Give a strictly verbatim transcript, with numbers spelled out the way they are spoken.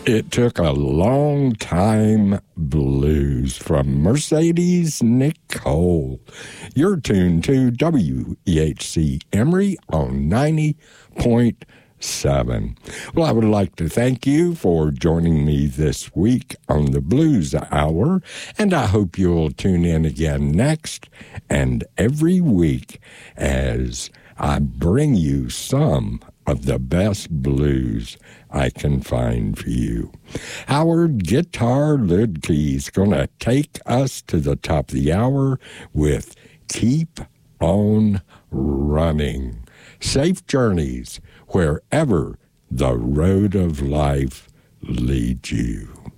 It Took a Long Time Blues from Mercedes Nicole. You're tuned to W E H C Emory on ninety point seven. Well, I would like to thank you for joining me this week on the Blues Hour, and I hope you'll tune in again next and every week as I bring you some of the best blues I can find for you. Howard Guitar Ludke's gonna take us to the top of the hour with Keep On Running. Safe journeys wherever the road of life leads you.